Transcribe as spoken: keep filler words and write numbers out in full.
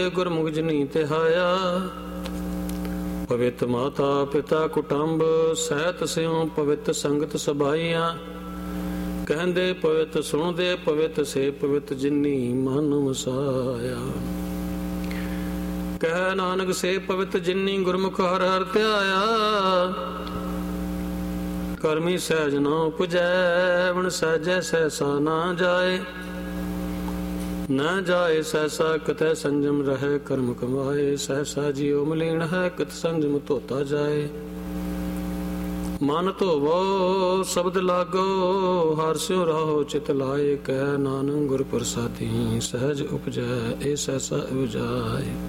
ਗੁਰਮੁਖ ਜਨੀ ਤਿਹਾਇਆ। ਪਵਿੱਤ ਮਾਤਾ ਪਿਤਾ ਕੁਟੰਬ ਸਹਿਤ ਸਿਉ ਪਵਿੱਤ ਸੰਗਤ ਸਭਾਈਆਂ। ਕਹਿੰਦੇ ਪਵਿੱਤ ਸੁਣਦੇ ਪਵਿੱਤ ਸੇ ਪਵਿੱਤ ਜਿਨੀ ਮਨ ਵਸਾਇਆ। ਕਹਿ ਨਾਨਕ ਸੇ ਪਵਿੱਤ ਜਿਨੀ ਗੁਰਮੁਖ ਹਰ ਹਰ ਧਿਆਇਆ। ਕਰਮੀ ਸਹਿਜ ਨਾ ਉਪਜੈ ਵਣ ਸਹਿਜੈ ਸਹਿਸਾ ਨਾ ਜਾਏ। ਨਾ ਜਾਏ ਸਹਿਸਾ ਕਤੈ ਸੰਜਮ ਰਹਿ ਕਰਮ ਕਮਾਏ। ਸਹਿਸਾ ਜਿਉ ਮਲੀਨ ਹੈ ਕਿਤ ਸੰਜਮ ਧੋਤਾ ਜਾਏ। ਮਨ ਧੋਵੋ ਸ਼ਬਦ ਲਾਗੋ ਹਰਿ ਸਿਉ ਰਹੋ ਚਿਤ ਲਾਏ। ਕਹਿ ਨਾਨਕ ਗੁਰ ਪ੍ਰਸਾਦੀ ਸਹਿਜ ਉਪਜੈ ਇਹ ਸਹਿਸਾ ਉਪਜਾਏ।